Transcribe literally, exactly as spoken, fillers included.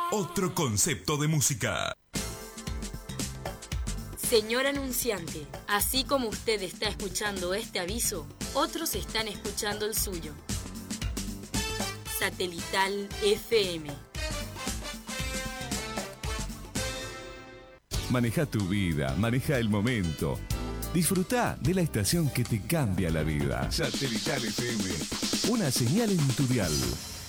Otro concepto de música. Señor anunciante, así como usted está escuchando este aviso, otros están escuchando el suyo. Satelital F M. Maneja tu vida, maneja el momento. Disfruta de la estación que te cambia la vida. Satelital F M. Una señal en tu dial.